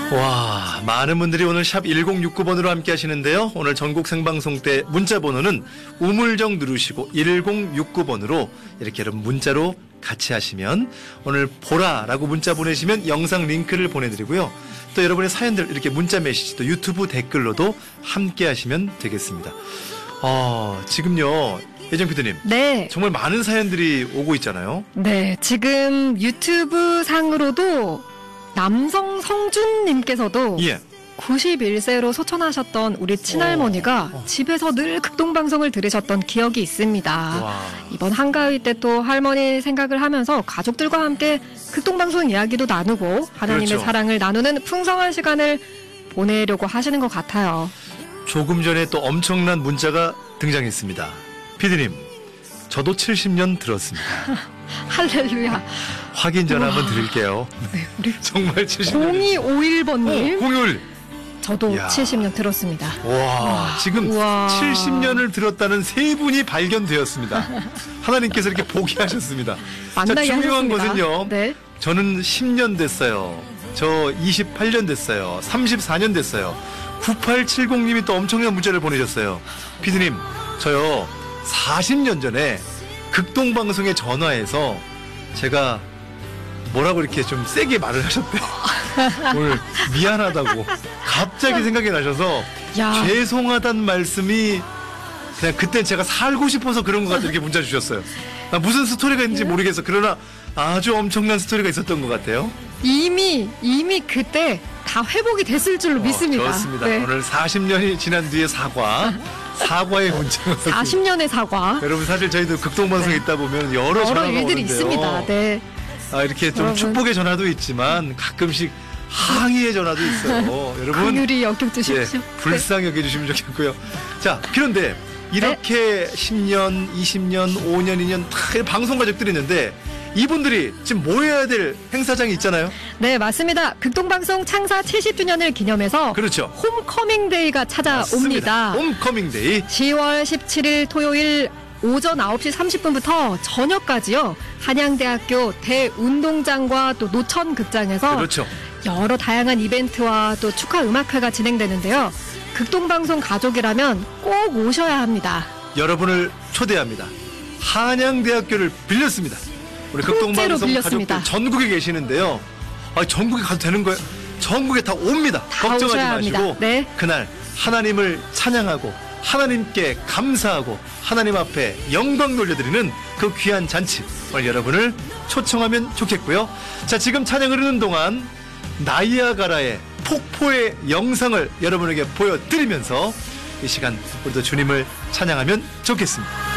와, 많은 분들이 오늘 샵 1069번으로 함께 하시는데요. 오늘 전국 생방송 때 문자 번호는 우물정 누르시고 1069번으로 이렇게 여러분 문자로 같이 하시면 오늘 보라라고 문자 보내시면 영상 링크를 보내드리고요. 또 여러분의 사연들 이렇게 문자 메시지 또 유튜브 댓글로도 함께 하시면 되겠습니다. 지금요. 예정 PD님. 네. 정말 많은 사연들이 오고 있잖아요. 네. 지금 유튜브 상으로도 남성 성준님께서도 예. 91세로 소천하셨던 우리 친할머니가 집에서 늘 극동방송을 들으셨던 기억이 있습니다. 와. 이번 한가위 때 또 할머니 생각을 하면서 가족들과 함께 극동방송 이야기도 나누고 하나님의 그렇죠. 사랑을 나누는 풍성한 시간을 보내려고 하시는 것 같아요. 조금 전에 또 엄청난 문자가 등장했습니다. 피디님, 저도 70년 들었습니다. 할렐루야. 확인 전화 한번 드릴게요. 네, 우리 정말 70년. 0251번님. 공율. 저도 이야. 70년 들었습니다. 와, 지금 우와. 70년을 들었다는 세 분이 발견되었습니다. 하나님께서 이렇게 보게 하셨습니다. 자, 만나게 중요한 하셨습니다. 것은요. 네. 저는 10년 됐어요. 저 28년 됐어요. 34년 됐어요. 9870님이 또 엄청난 문자를 보내셨어요. 피디님, 저요 40년 전에 극동방송에 전화해서 제가 뭐라고 이렇게 좀 세게 말을 하셨대요. 오늘 미안하다고 갑자기 생각이 나셔서 야. 죄송하단 말씀이 그냥 그때 제가 살고 싶어서 그런 것 같아 이렇게 문자 주셨어요. 나 무슨 스토리가 있는지 모르겠어. 그러나 아주 엄청난 스토리가 있었던 것 같아요. 이미 그때 다 회복이 됐을 줄로 믿습니다. 좋습니다. 네. 오늘 40년이 지난 뒤에 사과의 문자가 40년의 사과. 여러분 사실 저희도 극동방송에 있다 보면 여러 전화가 일들이 오는데요. 있습니다. 네. 이렇게 좀 여러분. 축복의 전화도 있지만 가끔씩 항의의 전화도 있어요. 여러분 긍휼히 여겨주십시오. 불쌍히 여겨주시면 좋겠고요. 자, 그런데 이렇게 10년, 20년, 5년, 2년 다 방송 가족들이 있는데 이분들이 지금 모여야 될 행사장이 있잖아요. 네, 맞습니다. 극동방송 창사 70주년을 기념해서 그렇죠. 홈커밍데이가 찾아옵니다. 홈커밍데이. 10월 17일 토요일 오전 9시 30분부터 저녁까지요. 한양대학교 대운동장과 또 노천극장에서 그렇죠. 여러 다양한 이벤트와 또 축하 음악회가 진행되는데요. 극동방송 가족이라면 꼭 오셔야 합니다. 여러분을 초대합니다. 한양대학교를 빌렸습니다. 우리 극동방송 빌렸습니다. 가족들 전국에 계시는데요. 전국에 가도 되는 거예요? 전국에 다 옵니다. 다 걱정하지 오셔야 마시고 합니다. 네. 그날 하나님을 찬양하고 하나님께 감사하고 하나님 앞에 영광 돌려드리는 그 귀한 잔치 오늘 여러분을 초청하면 좋겠고요. 자, 지금 찬양 흐르는 동안 나이아가라의 폭포의 영상을 여러분에게 보여드리면서 이 시간 우리도 주님을 찬양하면 좋겠습니다.